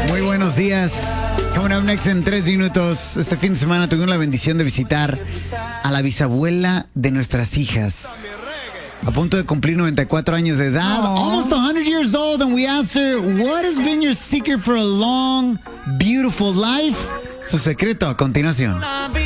Muy buenos días. Coming up next en 3 minutos. Este fin de semana tuvimos la bendición de visitar a la bisabuela de nuestras hijas. A punto de cumplir 94 años de edad. Almost 100 years old. And we asked her, what has been your secret for a long, beautiful life? Su secreto a continuación.